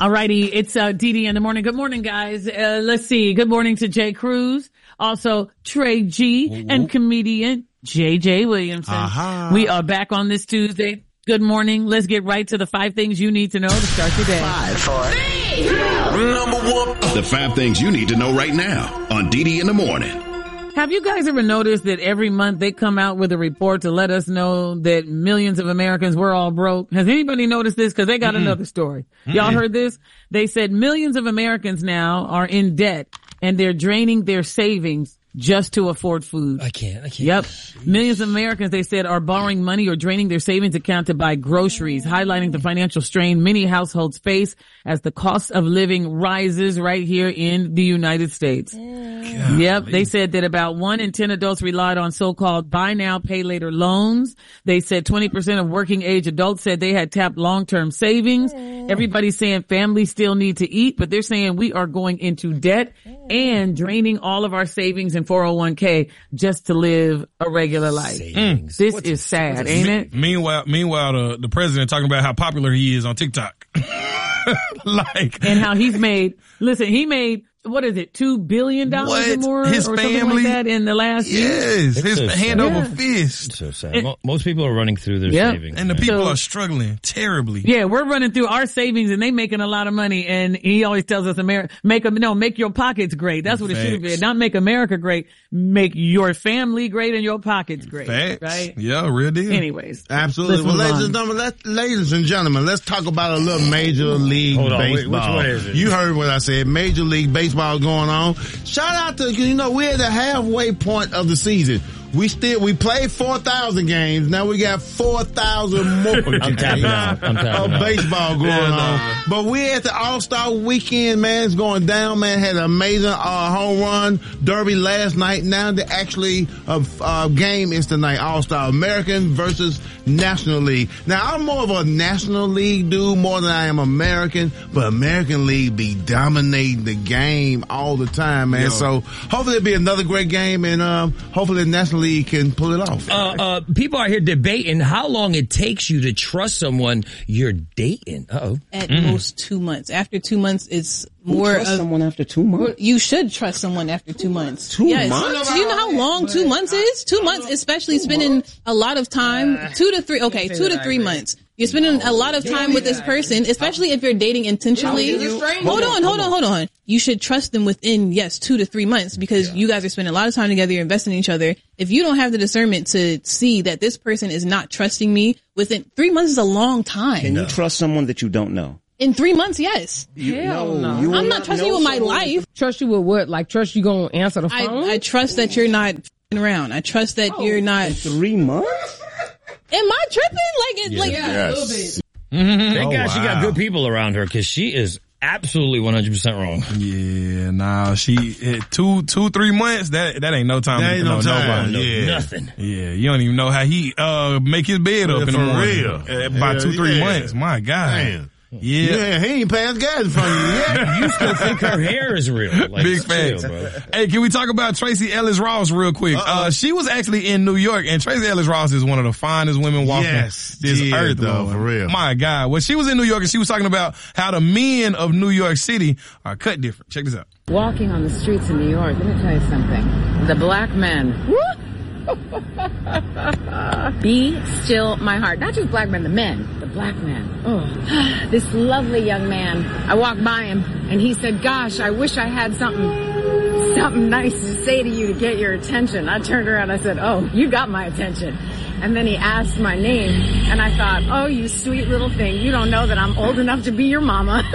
All righty. It's Dee in the morning. Good morning, guys. Let's see. Good morning to Jay Cruz. Also, Trey G and comedian JJ Williamson. We are back on this Tuesday. Good morning. Let's get right to the 5 things you need to know to start your day. 5, 4, 3, 2, number 1. The 5 things you need to know right now on Dee in the morning. Have you guys ever noticed that every month they come out with a report to let us know that millions of Americans were all broke? Has anybody noticed this? Because they got another story. Y'all heard this? They said millions of Americans now are in debt and they're draining their savings just to afford food. I can't. Yep. Millions of Americans, they said, are borrowing money or draining their savings account to buy groceries, highlighting the financial strain many households face as the cost of living rises right here in the United States. Yep. They said that about 1 in 10 adults relied on so-called buy now, pay later loans. They said 20% of working age adults said they had tapped long-term savings. Everybody's saying families still need to eat, but they're saying we are going into debt and draining all of our savings and 401k just to live a regular life. This is sad, ain't it? Meanwhile, the president talking about how popular he is on TikTok. And how he made, what is it, $2 billion or more? His or family, something like that in the last year? Yes, his hand over fist. It's so sad. Most people are running through their savings. And the people are struggling terribly. Yeah, we're running through our savings and they making a lot of money. And he always tells us, make your pockets great. That's what it should have been. Not make America great. Make your family great and your pockets great. Facts. Right? Yeah, real deal. Anyways. Absolutely. Well, ladies and gentlemen, let's talk about a little Major League Baseball. Which one is it? You heard what I said. Major League Baseball going on. Shout out to, we're at the halfway point of the season. We played 4,000 games. Now we got 4,000 more I'm tapping out. of baseball going on. But we're at the All-Star weekend, man. It's going down, man. Had an amazing home run derby last night. Now the actually game is tonight. All-Star American versus National League. Now I'm more of a National League dude more than I am American, but American League be dominating the game all the time, man. So hopefully it'll be another great game, and hopefully the National League can pull it off. People are here debating how long it takes you to trust someone you're dating. At most 2 months. After 2 months, it's more of someone after 2 months. You should trust someone after 2 months. 2 months? Do you know how long 2 months is? 2 months, especially spending a lot of time. 2 to 3 months. You're spending a lot of time with this person, especially if you're dating intentionally. Hold on. You should trust them within, 2 to 3 months because you guys are spending a lot of time together, you're investing in each other. If you don't have the discernment to see that this person is not trusting me within 3 months is a long time. Can you trust someone that you don't know? In 3 months, yes. Hell no. I'm not trusting you with my life. Trust you with what? Like trust you gonna answer the phone? I trust that you're not f***ing around. I trust that you're not. 3 months? Am I tripping? A little bit. Thank God she got good people around her because she is absolutely 100% wrong. Yeah, nah, she 3 months. That ain't no time. That ain't no time. Yeah. Nothing. Yeah, you don't even know how he make his bed up in the morning. Real. By 2-3 months. My God. Man. Yeah, he ain't passed gas in front of you yet. You still think her hair is real. Like, big facts. bro. Hey, can we talk about Tracy Ellis Ross real quick? She was actually in New York, and Tracy Ellis Ross is one of the finest women walking this earth, though, for real. My God. Well, she was in New York, and she was talking about how the men of New York City are cut different. Check this out. Walking on the streets in New York, let me tell you something. The black men. Be still my heart. Not just black men, the men. The black men. Oh, this lovely young man. I walked by him and he said, gosh, I wish I had something nice to say to you to get your attention. I turned around and I said, oh, you got my attention. And then he asked my name and I thought, oh, you sweet little thing. You don't know that I'm old enough to be your mama.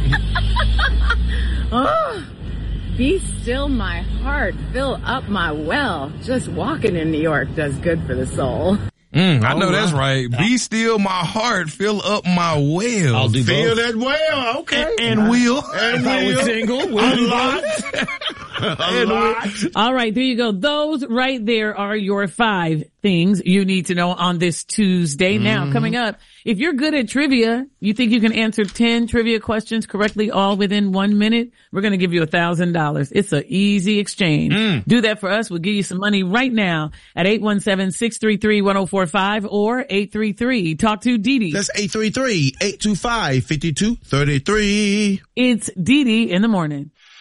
Oh. Be still my heart, fill up my well. Just walking in New York does good for the soul. I know that's right. Be still my heart, fill up my well. I'll do Fill both. that well, okay. And will. If I was single, Unlocked. All right, there you go. Those right there are your 5 things you need to know on this Tuesday. Now, coming up, if you're good at trivia, you think you can answer 10 trivia questions correctly all within 1 minute, we're going to give you $1,000. It's an easy exchange. Do that for us. We'll give you some money right now at 817-633-1045 or 833. Talk to Dee Dee. That's 833-825-5233. It's Dee Dee in the morning.